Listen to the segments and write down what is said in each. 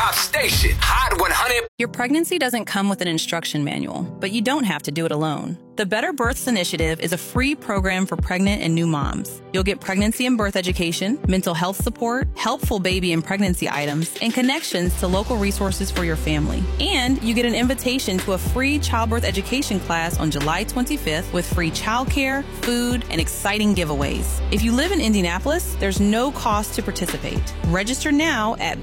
hop station, Hot 100. Your pregnancy doesn't come with an instruction manual, but you don't have to do it alone. The Better Births Initiative is a free program for pregnant and new moms. You'll get pregnancy and birth education, mental health support, helpful baby and pregnancy items, and connections to local resources for your family. And you get an invitation to a free childbirth education class on July 25th with free childcare, food, and exciting giveaways. If you live in Indianapolis, there's no cost to participate. Register now at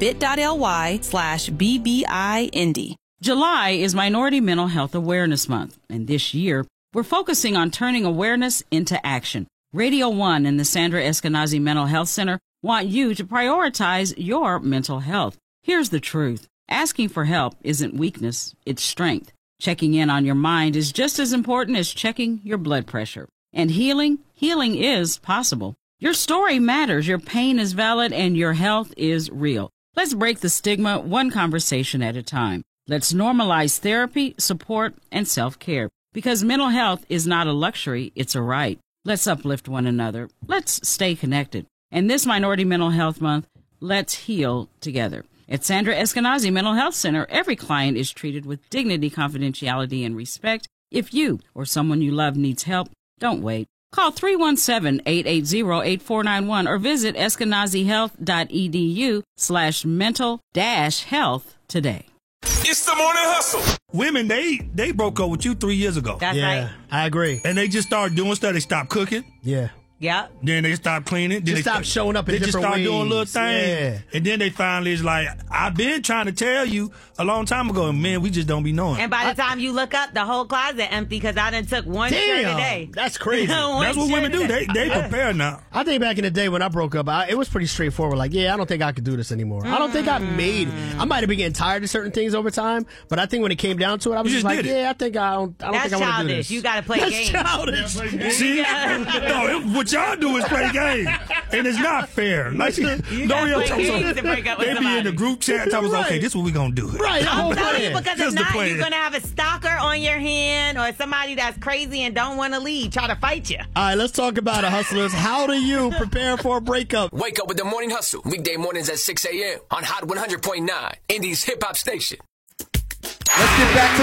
bit.ly/BBIIndy. July is Minority Mental Health Awareness Month, and this year, we're focusing on turning awareness into action. Radio 1 and the Sandra Eskenazi Mental Health Center want you to prioritize your mental health. Here's the truth. Asking for help isn't weakness, it's strength. Checking in on your mind is just as important as checking your blood pressure. And healing is possible. Your story matters, your pain is valid, and your health is real. Let's break the stigma one conversation at a time. Let's normalize therapy, support, and self-care. Because mental health is not a luxury, it's a right. Let's uplift one another. Let's stay connected. And this Minority Mental Health Month, let's heal together. At Sandra Eskenazi Mental Health Center, every client is treated with dignity, confidentiality, and respect. If you or someone you love needs help, don't wait. Call 317-880-8491 or visit eskenazihealth.edu/mental-health today. It's the Morning Hustle. Women, they broke up with you 3 years ago. That's right. I agree. And they just started doing stuff. They stopped cooking. Yeah. Yep. Then they stopped cleaning. Then Just they stop showing up in different They just started ways. doing little things. Yeah. And then they finally is like, I've been trying to tell you a long time ago, and man, we just don't be knowing. And by the time you look up, the whole closet empty because I done took one shirt a day. That's crazy. That's what women do. They prepare now. I think back in the day when I broke up, it was pretty straightforward. Like, I don't think I could do this anymore. I don't think I made it. I might have been getting tired of certain things over time, but I think when it came down to it, I was You just just like, did it. I think I don't That's think I want to do childish. this. You got to play That's games. childish. See? No, what y'all do is play games. And it's not fair. Like, gotta play games to break up with they be in somebody. the group chat talking about, okay, this is what we going to do. Right. the whole I'm telling you, plan. because Just if the not, plan. you're going to have a stalker on your hand or somebody that's crazy and don't want to leave, try to fight you. All right, let's talk about it, hustlers. How do you prepare for a breakup? Wake up with the Morning Hustle. Weekday mornings at 6 a.m. on Hot 100.9, Indy's hip hop station. Let's get back to